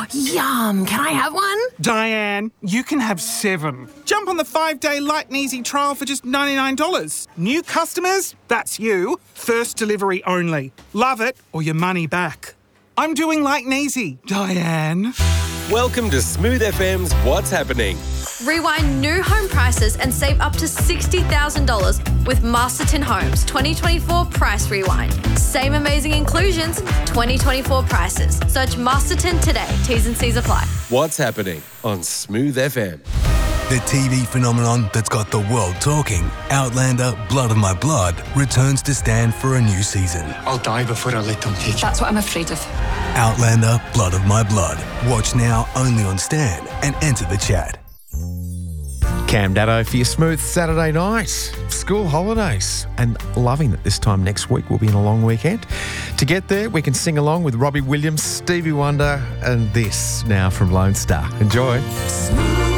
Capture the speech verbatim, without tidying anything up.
Yum. Can I have one? Diane, you can have seven. Jump on the five-day light and easy trial for just ninety-nine dollars. New customers? That's you. First delivery only. Love it or your money back. I'm doing light and easy, Diane. Welcome to Smooth F M's What's Happening. Rewind new home prices and save up to sixty thousand dollars with Masterton Homes twenty twenty-four Price Rewind. Same amazing inclusions, twenty twenty-four prices. Search Masterton today. T's and C's apply. What's Happening on Smooth F M. The T V phenomenon that's got the world talking, Outlander Blood of My Blood, returns to Stan for a new season. I'll die before I let them take you. That's what I'm afraid of. Outlander Blood of My Blood. Watch now only on Stan and enter the chat. Cam Daddo for your smooth Saturday night. School holidays. And loving that this time next week we'll be in a long weekend. To get there, we can sing along with Robbie Williams, Stevie Wonder, and this now from Lone Star. Enjoy.